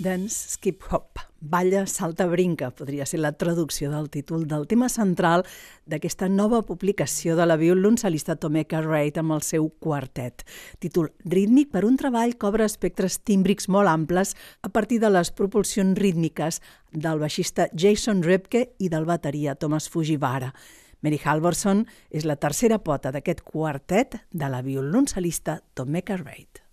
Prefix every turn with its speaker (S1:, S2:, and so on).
S1: Dance, skip, hop, balla, salta, brinca, podria ser la traducció del títol del tema central d'aquesta nova publicació de la violoncel·lista Tomeka Wright amb el seu quartet. Títol rítmic per un treball que obre espectres tímbrics molt amples a partir de les propulsions rítmiques del baixista Jason Repke i del bateria Thomas Fujiwara. Mary Halvorson és la tercera pota d'aquest quartet de la violoncel·lista Tomeka Wright.